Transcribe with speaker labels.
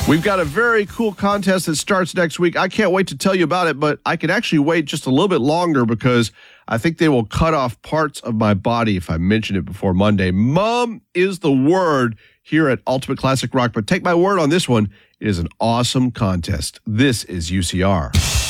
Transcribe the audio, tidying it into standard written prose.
Speaker 1: We've got a very cool contest that starts next week. I can't wait to tell you about it, but I can actually wait just a little bit longer because I think they will cut off parts of my body if I mention it before Monday. Mom is the word here at Ultimate Classic Rock, but take my word on this one. It is an awesome contest. This is UCR.